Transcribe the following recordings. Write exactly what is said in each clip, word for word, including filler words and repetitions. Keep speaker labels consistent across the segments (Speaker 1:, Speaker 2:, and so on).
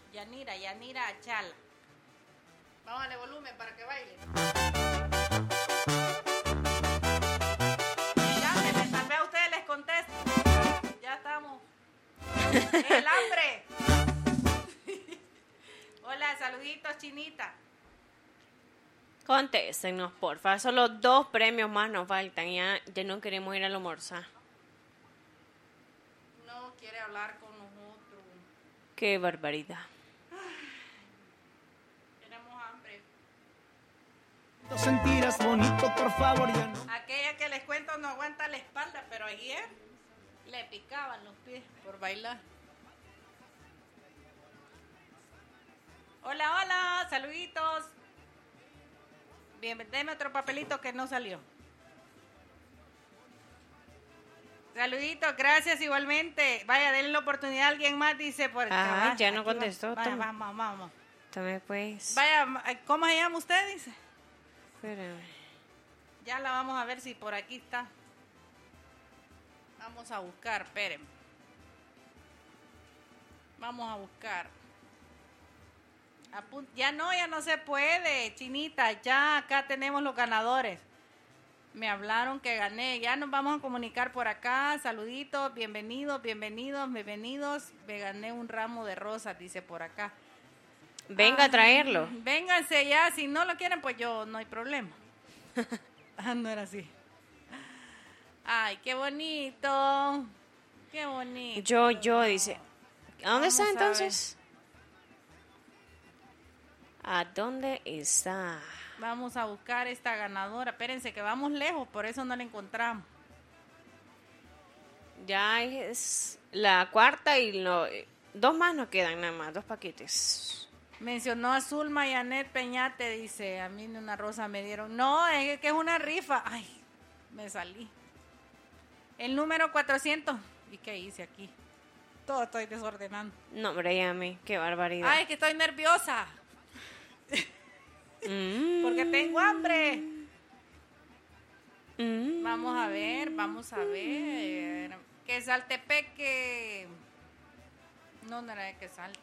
Speaker 1: Yanira, Yanira Achala. Vamos a darle volumen para que baile. Ya, me tal vez a ustedes les contesto. Ya estamos. El hambre. Hola, saluditos, Chinita.
Speaker 2: Contéstenos, porfa. Solo dos premios más nos faltan. Ya, ya no queremos ir a almorzar.
Speaker 1: No quiere hablar con nosotros.
Speaker 2: Qué barbaridad.
Speaker 1: Tenemos hambre.
Speaker 3: No sentirás bonito, por favor, ya no.
Speaker 1: Aquella que les cuento no aguanta la espalda, pero ayer le picaban los pies por bailar. Hola, hola, saluditos. Bien, deme otro papelito que no salió. Saluditos, gracias igualmente. Vaya, denle la oportunidad a alguien más, dice por
Speaker 2: Ah, ya no contestó.
Speaker 1: Vaya, vamos, vamos.
Speaker 2: Tome pues.
Speaker 1: Vaya, ¿cómo se llama usted? Dice.
Speaker 2: Espérame.
Speaker 1: Ya la vamos a ver si por aquí está. Vamos a buscar, espérenme. Vamos a buscar. Apun- ya no, ya no se puede, Chinita. Ya acá tenemos los ganadores. Me hablaron que gané. Ya nos vamos a comunicar por acá. Saluditos, bienvenidos, bienvenidos, bienvenidos. Me gané un ramo de rosas, dice por acá.
Speaker 2: Venga
Speaker 1: Ah,
Speaker 2: a traerlo.
Speaker 1: Vénganse ya. Si no lo quieren, pues yo no hay problema. Ah, no era así. Ay, qué bonito. Qué bonito.
Speaker 2: Yo, yo, dice. ¿A dónde
Speaker 1: Vamos
Speaker 2: está
Speaker 1: a
Speaker 2: entonces? ¿A dónde está?
Speaker 1: Vamos a buscar esta ganadora. Espérense que vamos lejos, por eso no la encontramos.
Speaker 2: Ya es la cuarta y lo, dos más nos quedan nada más, dos paquetes.
Speaker 1: Mencionó a Zulma y Anet Peñate, dice, a mí ni una rosa me dieron. No, es que es una rifa. Ay, me salí. El número cuatrocientos. ¿Y qué hice aquí? Todo estoy desordenando.
Speaker 2: No, hombre, ya a mí, qué barbaridad.
Speaker 1: Ay, que estoy nerviosa.
Speaker 2: Mm.
Speaker 1: Porque tengo hambre.
Speaker 2: Mm.
Speaker 1: Vamos a ver, vamos a ver. Que Saltepeque. No, no era de que salte.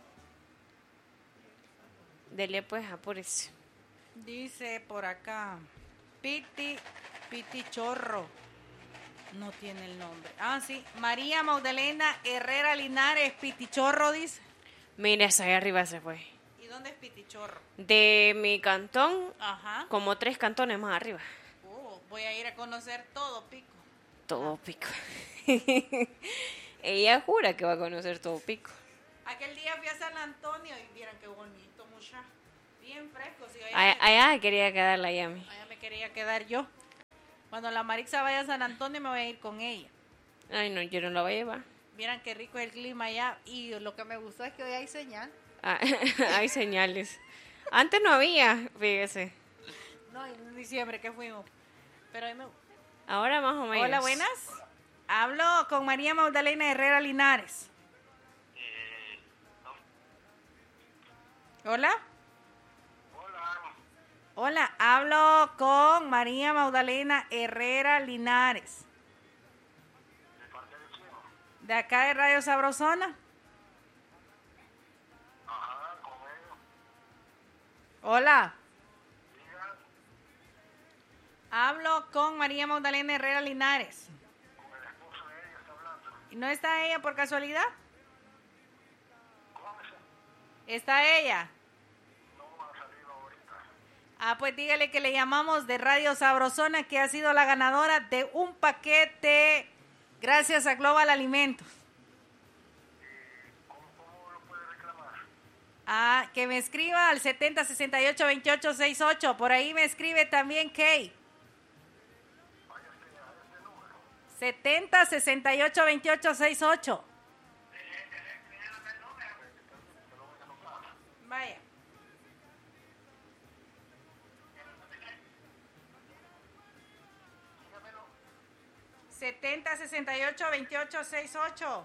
Speaker 2: Dele pues, apúrese.
Speaker 1: Dice por acá. Piti, Piti Chorro. No tiene el nombre. Ah, sí. María Magdalena Herrera Linares, Pitichorro, dice.
Speaker 2: Mira, esa ahí arriba se fue.
Speaker 1: ¿Y dónde es Pitichorro?
Speaker 2: De mi cantón,
Speaker 1: Ajá.
Speaker 2: como tres cantones más arriba.
Speaker 1: Oh, voy a ir a conocer todo, Pico.
Speaker 2: Todo Pico. Ella jura que va a conocer todo Pico.
Speaker 1: Aquel día fui a San Antonio y vieran qué bonito, mucha. Bien fresco. Si allá,
Speaker 2: Allá,
Speaker 1: me,
Speaker 2: allá quería quedar la Yami.
Speaker 1: allá me quería quedar yo. Cuando la Marixa vaya a San Antonio me voy a ir con ella.
Speaker 2: Ay, no, yo no la voy a llevar.
Speaker 1: Vieran qué rico es el clima allá. Y lo que me gustó es que hoy hay señal.
Speaker 2: Ah, hay señales. Antes no había, fíjese.
Speaker 1: No, en diciembre que fuimos. Pero hoy me...
Speaker 2: Ahora más o menos.
Speaker 1: Hola, buenas. Hablo con María Magdalena Herrera Linares. Hola. Hola, hablo con María Magdalena Herrera Linares. ¿De acá de Radio Sabrosona? Hola. Hablo con María Magdalena Herrera Linares. ¿Y no está ella por casualidad? ¿Está ella? Ah, pues dígale que le llamamos de Radio Sabrosona, que ha sido la ganadora de un paquete gracias a Global Alimentos.
Speaker 4: ¿Cómo lo puede reclamar?
Speaker 1: Ah, que me escriba al setenta sesenta y ocho veintiocho sesenta y ocho. Por ahí me escribe también Kay. setenta sesenta y ocho veintiocho sesenta y ocho. Vaya. setenta sesenta y ocho veintiocho sesenta y ocho.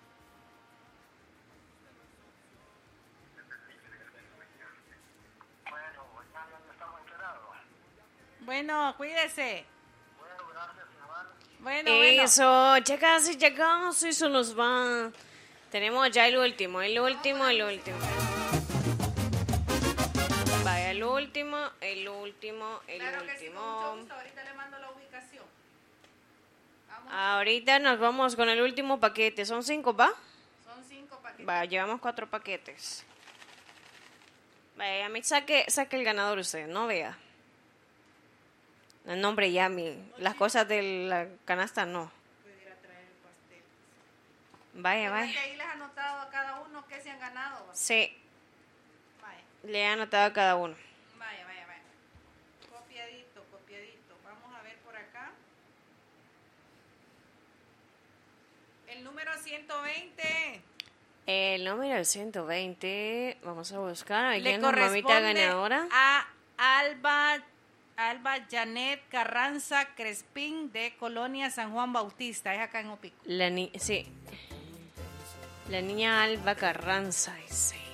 Speaker 4: Bueno, ya ya estamos enterados.
Speaker 1: Bueno, cuídese.
Speaker 4: Bueno, gracias, igual.
Speaker 1: Bueno, bueno.
Speaker 2: Eso, ya casi, ya casi se nos va. Tenemos ya el último, el último, el último. Vaya, el último, el último, el
Speaker 1: Claro que sí, con mucho
Speaker 2: último.
Speaker 1: gusto. Ahorita le mando la ubicación. Vamos.
Speaker 2: Ahorita nos vamos con el último paquete. ¿Son cinco, va?
Speaker 1: Son cinco paquetes.
Speaker 2: Va, llevamos cuatro paquetes. Vaya, me saque, saque el ganador usted, no vea. El nombre ya, mi, las cosas de la canasta no.
Speaker 1: Pudiera traer el pastel.
Speaker 2: Vaya,
Speaker 1: ¿Verdad que
Speaker 2: vaya.
Speaker 1: ahí les ha anotado a cada uno que se han ganado?
Speaker 2: Sí,
Speaker 1: Vaya,
Speaker 2: le he anotado a cada uno.
Speaker 1: vaya, vaya, vaya. Copiadito, copiadito. Vamos a ver por acá. El número ciento veinte.
Speaker 2: El número ciento veinte, vamos a buscar. ¿A
Speaker 1: Le
Speaker 2: quién es mamita
Speaker 1: corresponde
Speaker 2: ganadora?
Speaker 1: a Alba, Alba Janet Carranza Crespín de Colonia San Juan Bautista. Es acá en Opico.
Speaker 2: La ni sí. La niña Alba Carranza, ese.